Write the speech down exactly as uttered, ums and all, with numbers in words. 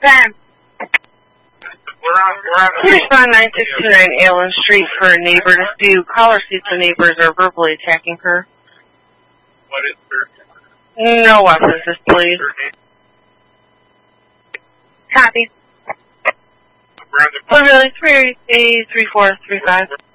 Ben. We're on, we're on. Please respond nine six two nine Allen Street for a neighbor to see. Caller sees the neighbors are verbally attacking her. What is her? No weapons, just please. Copy. We're on the Oh, really? three eight three four three five.